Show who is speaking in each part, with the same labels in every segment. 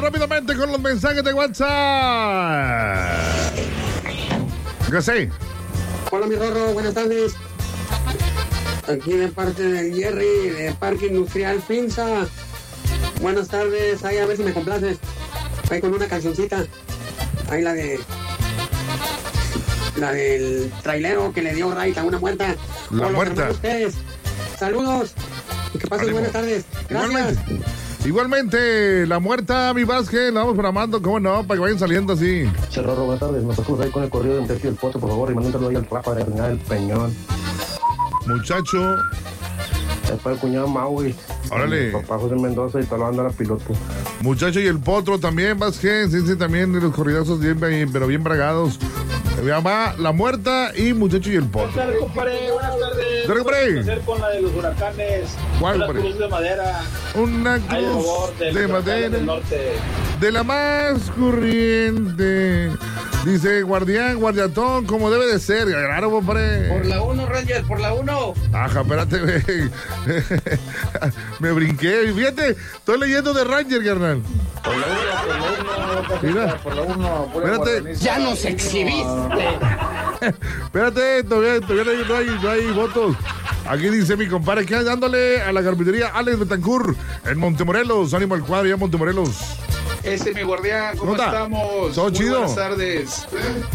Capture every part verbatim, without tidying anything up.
Speaker 1: rápidamente con los mensajes de WhatsApp. ¿Qué sé?
Speaker 2: Hola, mi Rorro, buenas tardes. Aquí de parte del Jerry, de Parque Industrial Pinza. Buenas tardes, ahí a ver si me complaces. Ahí con una cancioncita. Ahí la de... La del trailero que le dio right a una muerta.
Speaker 1: La muerta.
Speaker 2: Ustedes. Saludos. Y que pasen buenas tardes. Gracias.
Speaker 1: Igualmente. Igualmente, la muerta, mi Vázquez, la vamos programando, ¿cómo no? Para que vayan saliendo así.
Speaker 3: Cerrorro, buenas tardes. Nos tocamos ahí con el corrido de Sergio el Potro, por favor, y mandando un saludo ahí al Rafa de Real del Peñón.
Speaker 1: Muchacho.
Speaker 3: Es para el cuñado Maui.
Speaker 1: Órale.
Speaker 3: Papá José Mendoza y toda la banda la piloto.
Speaker 1: Muchacho y el Potro también, Vázquez, sí, sí, también de los corridazos bien, bien, pero bien bragados. Mi mamá, la muerta y muchacho y el Potro.
Speaker 4: Buenas tardes, compadre. Buenas tardes.
Speaker 1: ¿Qué compadre?
Speaker 4: hacer con la de los huracanes.
Speaker 1: ¿Cuál,
Speaker 4: una
Speaker 1: compadre?
Speaker 4: cruz de madera.
Speaker 1: Una
Speaker 4: Ay, por
Speaker 1: cruz
Speaker 4: favor, del
Speaker 1: de
Speaker 4: huracán
Speaker 1: madera.
Speaker 4: del norte.
Speaker 1: De la más corriente. Dice guardián, guardiatón, como debe de ser. Claro, compadre.
Speaker 5: Por la uno, Ranger, por la uno.
Speaker 1: Ajá, espérate, ve. Me brinqué. Fíjate, estoy leyendo de Ranger, carnal.
Speaker 5: Por la uno, por la uno.
Speaker 1: Mira.
Speaker 5: Por la uno.
Speaker 1: Espérate.
Speaker 5: Ya nos exhibiste.
Speaker 1: Espérate, todavía, todavía no, hay, no, hay, no hay votos. Aquí dice mi compadre que dándole a la carpintería Alex Betancourt en Montemorelos. Ánimo al cuadro ya Montemorelos.
Speaker 6: Ese es mi guardián, ¿cómo
Speaker 1: ¿Cómo está?
Speaker 6: estamos?
Speaker 1: ¿Todo
Speaker 6: Muy
Speaker 1: chido?
Speaker 6: Buenas tardes.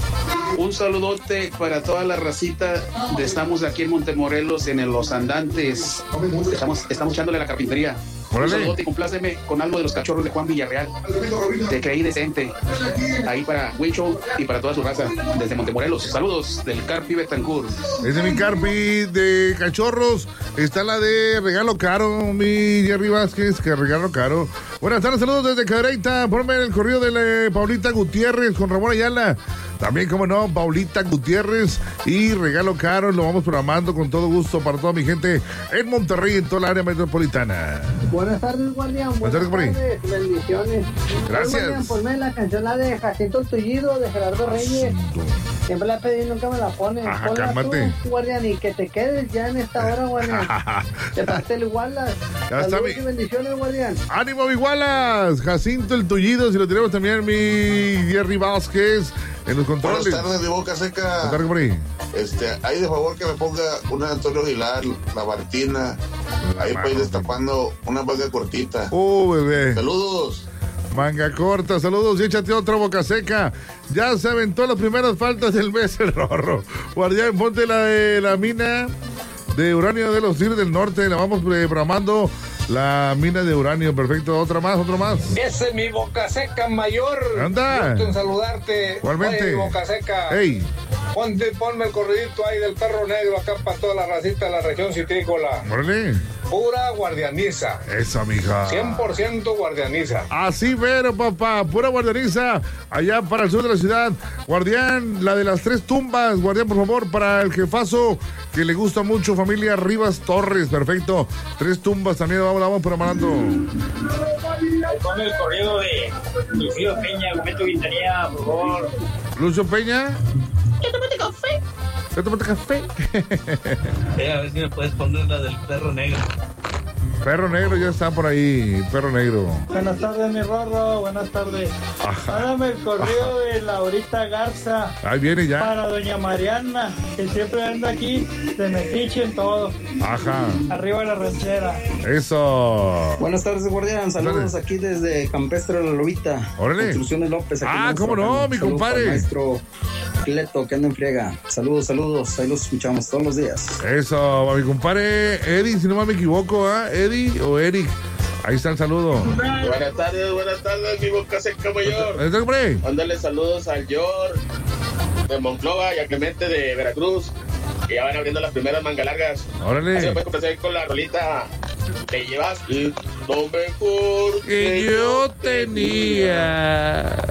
Speaker 6: Un saludote para toda la racita. De, estamos aquí en Montemorelos, en el Los Andantes. Estamos, estamos echándole a la carpintería.
Speaker 1: Órale.
Speaker 6: Un saludote y compláceme con algo de los cachorros de Juan Villarreal. Te creí decente. Ahí para Huicho y para toda su raza. Desde Montemorelos. Saludos del Carpi Betancourt.
Speaker 1: Es de mi Carpi de cachorros. Está la de regalo caro, mi Jerry Vázquez, que regalo caro. Buenas tardes, saludos desde Cadereyta. Ponme el corrido de la Paulita Gutiérrez con Ramón Ayala. También, como no, Paulita Gutiérrez y regalo caro. Lo vamos programando con todo gusto para toda mi gente en Monterrey, en toda la área metropolitana.
Speaker 7: Buenas tardes, guardián.
Speaker 1: Buenas tardes,
Speaker 7: tardes. Bendiciones.
Speaker 1: Gracias.
Speaker 7: Hoy, guardián, ponme la canción la de Jacinto el Tullido de Gerardo Reyes. Siempre la pedí y nunca me la ponen.
Speaker 1: Ajá,
Speaker 7: Ponla
Speaker 1: cálmate.
Speaker 7: tú, guardián, y que te quedes ya en esta hora, guardián. Te pasé el Wallace.
Speaker 1: Ya está,
Speaker 7: Saludos
Speaker 1: mi-
Speaker 7: y bendiciones, guardián.
Speaker 1: ¡Ánimo, mi Wallace! Jacinto el Tullido, si lo tenemos también, mi Jerry Vázquez en los controles.
Speaker 8: Buenas tardes, mi boca seca.
Speaker 1: Buenas tardes, por ahí.
Speaker 8: Este, ahí de favor que me ponga una de Antonio Aguilar, la Martina, ahí para ir destapando una manga cortita.
Speaker 1: ¡Oh, bebé!
Speaker 8: Saludos.
Speaker 1: Manga corta, saludos y échate otra boca seca. Ya se aventó las primeras faltas del mes el Rorro. Guardián, ponte la de la mina de uranio de los Tigres del Norte. La vamos programando. La mina de uranio, perfecto. Otra más, otro más.
Speaker 4: Ese es mi boca seca mayor.
Speaker 1: Anda.
Speaker 4: Gusto en saludarte.
Speaker 1: Igualmente.
Speaker 4: Oye, mi boca seca.
Speaker 1: ¡Ey!
Speaker 4: Ponte, ponme el corridito ahí del perro negro acá para toda la racita de la región citrícola.
Speaker 1: ¡Órale!
Speaker 4: Pura guardianiza.
Speaker 1: Esa, mija.
Speaker 4: cien por ciento guardianiza.
Speaker 1: Así pero, papá, pura guardianiza, allá para el sur de la ciudad. Guardián, la de las tres tumbas, guardián, por favor, para el jefazo que le gusta mucho, familia Rivas Torres, perfecto. Tres tumbas también, vamos, vamos programando.
Speaker 9: Ponme el corrido de Lucio Peña, Gomento Quintanilla, por favor.
Speaker 1: Lucio Peña.
Speaker 9: ¿Qué tomate café?
Speaker 1: ¿Qué tomate café?
Speaker 9: Eh, a ver si me puedes poner la del perro negro.
Speaker 1: Perro negro ya está por ahí, perro negro.
Speaker 10: Buenas tardes, mi Rorro, buenas tardes. Hágame el corrido de Laurita Garza.
Speaker 1: Ahí viene ya.
Speaker 10: Para doña Mariana, que siempre anda aquí de metiche en todo.
Speaker 1: Ajá.
Speaker 10: Arriba de la ranchera.
Speaker 1: Eso.
Speaker 11: Buenas tardes, guardián. Saludos aquí desde Campestre La Lobita.
Speaker 1: Órale.
Speaker 11: Construcciones López. Aquí
Speaker 1: Ah,
Speaker 11: en
Speaker 1: cómo no,
Speaker 11: Michoacán.
Speaker 1: mi
Speaker 11: Saludos
Speaker 1: compadre.
Speaker 11: para el maestro Cleto, que anda en friega. Saludos, saludos. Ahí los escuchamos todos los días.
Speaker 1: Eso, mi compadre Eddie, si no me equivoco, ¿ah? Eddie o Eric. Ahí está el saludo.
Speaker 12: Buenas tardes, buenas tardes, mi boca seca mayor.
Speaker 1: ¿Está, hombre?
Speaker 12: Mándale saludos al George de Monclova y a Clemente de Veracruz, que ya van abriendo las primeras mangas largas.
Speaker 1: Órale.
Speaker 12: Así me puedes comenzar con la rolita. Te llevas lo mejor
Speaker 1: Que yo tenía.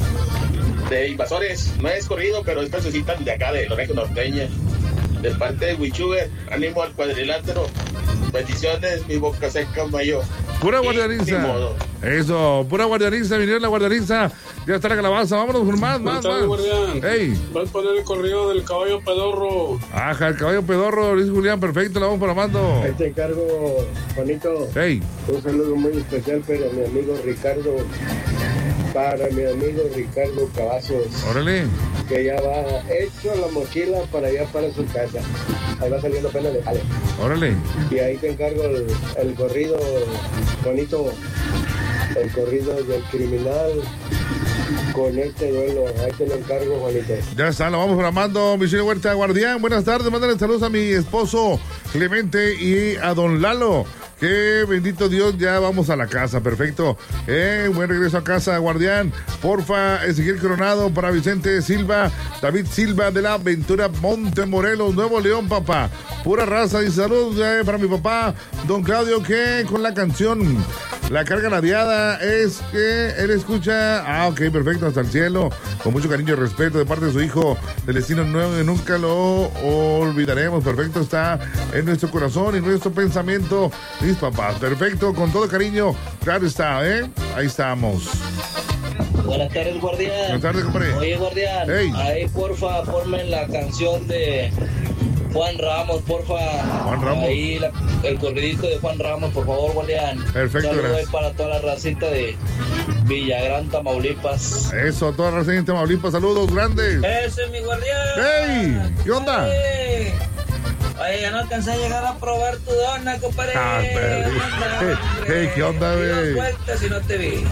Speaker 12: de Invasores. No es corrido, pero es necesita de acá, de Lorejo Norteña. De parte de Huichuber, ánimo al cuadrilátero. Bendiciones, mi boca seca mayor.
Speaker 1: Pura
Speaker 12: Y,
Speaker 1: guardianiza.
Speaker 12: ni modo.
Speaker 1: Eso, pura guardianiza, vinieron la guardianiza. Ya está la calabaza, vámonos con más, más,
Speaker 13: Buenas tardes,
Speaker 1: más.
Speaker 13: guardián.
Speaker 1: Ey.
Speaker 13: Vas a poner el corrido del caballo pedorro.
Speaker 1: Ajá, el caballo pedorro, Luis Julián, perfecto, la vamos programando.
Speaker 3: Ahí te encargo, Juanito.
Speaker 1: Ey.
Speaker 3: Un saludo muy especial para mi amigo Ricardo
Speaker 14: para mi amigo Ricardo Cavazos.
Speaker 1: Órale.
Speaker 14: Que ya va hecho la mochila para allá para su casa. Ahí va saliendo apenas de jale.
Speaker 1: Órale.
Speaker 14: Y ahí te encargo el, el corrido, Juanito. El corrido del criminal con este duelo. Ahí te lo encargo, Juanito.
Speaker 1: Ya está, lo vamos programando. Michelle Huerta Guardián, buenas tardes. Mándale saludos a mi esposo Clemente y a don Lalo. Que bendito Dios, ya vamos a la casa, perfecto. Eh, buen regreso a casa, Guardián. Porfa, Ezequiel Coronado para Vicente Silva, David Silva de la Aventura Montemorelos, Nuevo León, papá. Pura raza y saludos eh, para mi papá, don Claudio, que con la canción La Carga Ladeada es que él escucha. Ah, ok, perfecto, hasta el cielo. Con mucho cariño y respeto de parte de su hijo Celestino Nuevo, que nunca lo olvidaremos. Perfecto, está en nuestro corazón y nuestro pensamiento. Mis papás, perfecto, con todo cariño, claro está, ¿eh? Ahí estamos.
Speaker 15: Buenas tardes, Guardián.
Speaker 1: Buenas tardes, compadre.
Speaker 15: Oye, Guardián,
Speaker 1: hey.
Speaker 15: Ahí, porfa, ponme la canción de Juan Ramos, porfa.
Speaker 1: Juan Ramos.
Speaker 15: Ahí la, el corridito de Juan Ramos, por favor, Guardián.
Speaker 1: Perfecto,
Speaker 15: saludos
Speaker 1: gracias.
Speaker 15: Para toda la racita de Villagrán, Tamaulipas.
Speaker 1: Eso, toda la raza de Tamaulipas, saludos grandes.
Speaker 15: Ese es mi Guardián.
Speaker 1: ¡Hey! ¿Qué onda?
Speaker 15: Hey. Oye, ya no alcancé a llegar a probar tu dona, compadre.
Speaker 1: Ah, hey, hey, ¿qué onda, güey?
Speaker 15: Vuelta si no te vi.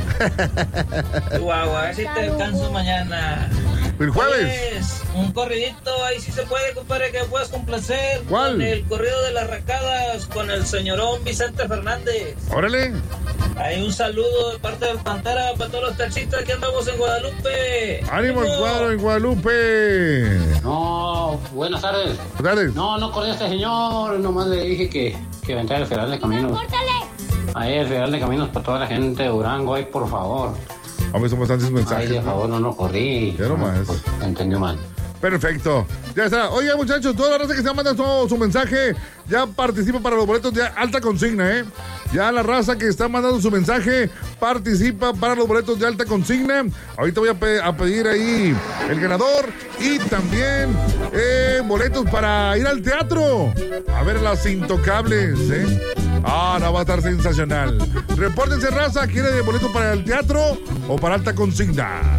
Speaker 15: Guau, a ver si te alcanzo mañana.
Speaker 1: ¿El jueves?
Speaker 15: Pues, un corridito, ahí sí se puede, compadre, que puedas complacer.
Speaker 1: ¿Cuál?
Speaker 15: Con el corrido de las racadas, con el señorón Vicente Fernández.
Speaker 1: Órale.
Speaker 15: Hay un saludo de parte del Pantera para todos los taxistas que andamos en Guadalupe.
Speaker 1: ¡Ánimo el cuadro en Guadalupe!
Speaker 16: No, buenas tardes.
Speaker 1: Buenas tardes.
Speaker 16: No, no corrí a este señor, nomás le dije que, que va a entrar al Federal de Caminos. Ahí el Federal de Caminos para toda la gente de Durango, ahí por favor.
Speaker 1: Vamos, somos tantos mensajes.
Speaker 16: Ay, de favor, no, no corrí.
Speaker 1: Ya nomás.
Speaker 16: Pues, entendió mal.
Speaker 1: Perfecto, ya está. Oiga, muchachos, toda la raza que está mandando todo su mensaje ya participa para los boletos de alta consigna, ¿eh? Ya la raza que está mandando su mensaje participa para los boletos de alta consigna. Ahorita voy a, pe- a pedir ahí el ganador y también eh, boletos para ir al teatro a ver Las Intocables, ¿eh? Ah, no, va a estar sensacional. Repórtense, raza, ¿quiere boletos para el teatro o para alta consigna?